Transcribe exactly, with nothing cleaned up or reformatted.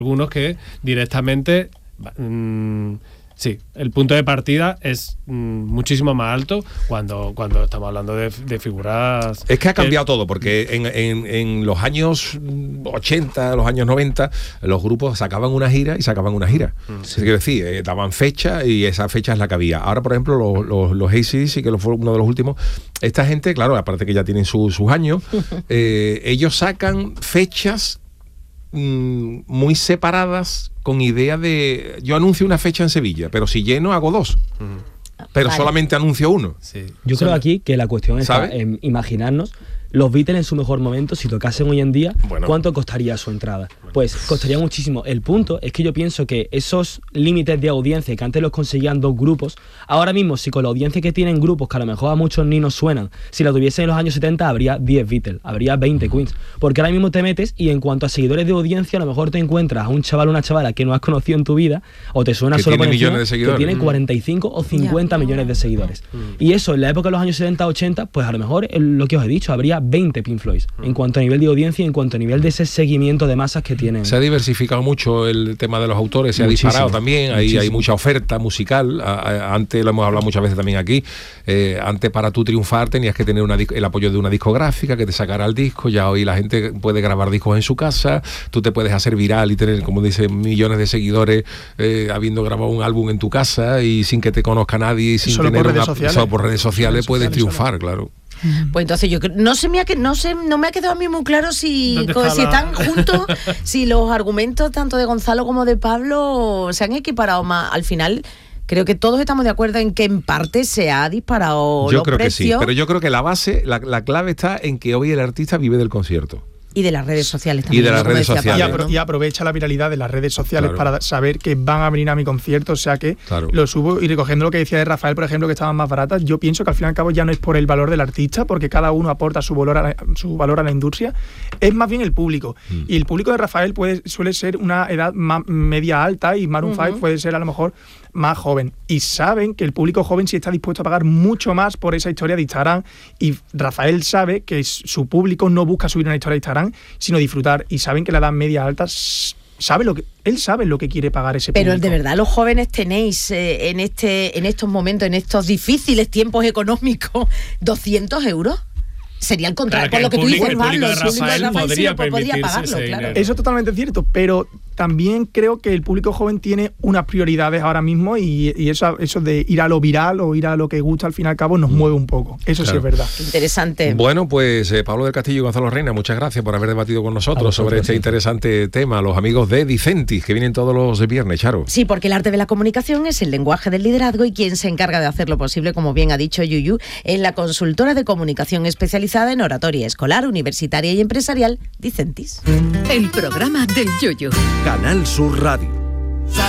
algunos que directamente... Mmm, sí, el punto de partida es mm, muchísimo más alto cuando, cuando estamos hablando de, de figuras... Es que ha cambiado que, todo, porque en, en, en los años ochenta, los años noventa, los grupos sacaban una gira y sacaban una gira. Mm. Sí. Quiero decir, eh, daban fecha y esa fecha es la que había. Ahora, por ejemplo, los, los, los A C D C, que fue uno de los últimos, esta gente, claro, aparte que ya tienen su, sus años, eh, ellos sacan fechas muy separadas, con idea de yo anuncio una fecha en Sevilla, pero si lleno hago dos, uh-huh. pero vale. solamente anuncio uno. Sí. Yo creo aquí que la cuestión está en imaginarnos los Beatles en su mejor momento, si tocasen hoy en día, bueno. ¿cuánto costaría su entrada? Pues costaría muchísimo. El punto es que yo pienso que esos límites de audiencia que antes los conseguían dos grupos, ahora mismo si con la audiencia que tienen grupos que a lo mejor a muchos ni nos suenan, si la tuviesen en los años setenta habría diez Beatles, habría veinte Queens, porque ahora mismo te metes y en cuanto a seguidores de audiencia a lo mejor te encuentras a un chaval o una chavala que no has conocido en tu vida o te suena que solo por encima, de seguidores. Que tiene cuarenta y cinco o cincuenta yeah. millones de seguidores. Mm. Y eso en la época de los años setenta ochenta, pues a lo mejor lo que os he dicho, habría veinte Pink Floyd en cuanto a nivel de audiencia y en cuanto a nivel de ese seguimiento de masas que tienen. Se ha diversificado mucho el tema de los autores, se muchísimo, ha disparado también, hay, hay mucha oferta musical. A, a, antes lo hemos hablado muchas veces también aquí, eh, antes para tú triunfar tenías que tener una, el apoyo de una discográfica que te sacara el disco, ya hoy la gente puede grabar discos en su casa, tú te puedes hacer viral y tener, como dice, millones de seguidores eh, habiendo grabado un álbum en tu casa y sin que te conozca nadie y sin solo tener por redes una, sociales, solo por redes sociales, redes puedes sociales triunfar, solo. Claro. Pues entonces yo no sé, me ha, no sé, no me ha quedado a mí muy claro si, con, si están juntos, si los argumentos tanto de Gonzalo como de Pablo se han equiparado más. Al final creo que todos estamos de acuerdo en que en parte se ha disparado yo los creo precios. Que sí, pero yo creo que la base, la, la clave está en que hoy el artista vive del concierto. Y de las redes sociales también. Y de las redes sociales. Y, apro- y aprovecha la viralidad de las redes sociales claro. para saber que van a venir a mi concierto, o sea que claro. lo subo. Y recogiendo lo que decía de Rafael, por ejemplo, que estaban más baratas, yo pienso que al fin y al cabo ya no es por el valor del artista, porque cada uno aporta su valor a la, su valor a la industria, es más bien el público. Mm. Y el público de Rafael puede, suele ser una edad más media alta y Maroon uh-huh. cinco puede ser a lo mejor más joven. Y saben que el público joven sí está dispuesto a pagar mucho más por esa historia de Instagram, y Rafael sabe que su público no busca subir una historia de Instagram, sino disfrutar, y saben que la edad media alta sabe lo que él sabe lo que quiere pagar ese público. Pero de verdad los jóvenes tenéis eh, en este en estos momentos, en estos difíciles tiempos económicos, doscientos euros. Sería el contrario, claro, por lo que público, tú dices, Pablo, el público de Rafael podría, sí, podría pagarlo, claro. Eso es totalmente cierto, pero también creo que el público joven tiene unas prioridades ahora mismo, y, y eso, eso de ir a lo viral o ir a lo que gusta al fin y al cabo nos mm. mueve un poco. Eso claro. sí es verdad. Interesante. Bueno, pues eh, Pablo del Castillo y Gonzalo Reina, muchas gracias por haber debatido con nosotros sobre este interesante tema. Los amigos de Dicentis, que vienen todos los viernes, Charo. Sí, porque el arte de la comunicación es el lenguaje del liderazgo, y quien se encarga de hacerlo posible, como bien ha dicho Yuyu, es la consultora de comunicación especializada en oratoria escolar, universitaria y empresarial, Dicentis. El programa del Yuyu. Canal Sur Radio.